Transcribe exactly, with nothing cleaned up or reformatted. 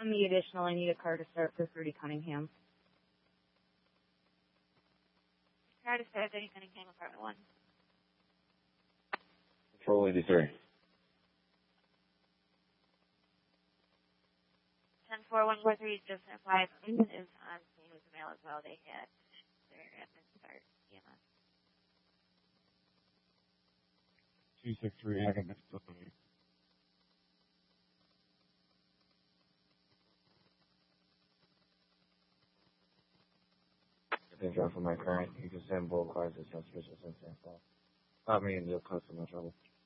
send me additional. I need a car to start for thirty Cunningham. Car to start thirty Cunningham, apartment one. Control eighty-three. ten four one four three, just five is on scene with the mail as well. They had their admin start E M S. two six three, I can facility. They drop from my current. You can send both cars as suspicious and San Paul. I mean, you'll cause so much trouble.